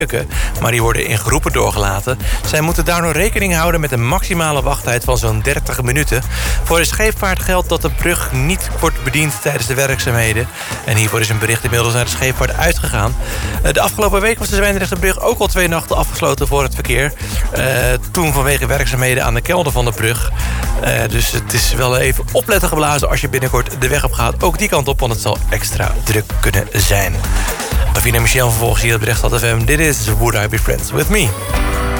maar die worden in groepen doorgelaten. Zij moeten daardoor rekening houden met een maximale wachttijd van zo'n 30 minuten. Voor de scheepvaart geldt dat de brug niet wordt bediend tijdens de werkzaamheden. En hiervoor is een bericht inmiddels naar de scheepvaart uitgegaan. De afgelopen week was de Zwijndrechtse ook al 2 nachten afgesloten voor het verkeer. Toen vanwege werkzaamheden aan de kelder van de brug. Dus het is wel even opletten geblazen als je binnenkort de weg op gaat. Ook die kant op, want het zal extra druk kunnen zijn. Davina Michel vervolgens hier het bericht van FM. Dit is Would I Be Friends With Me?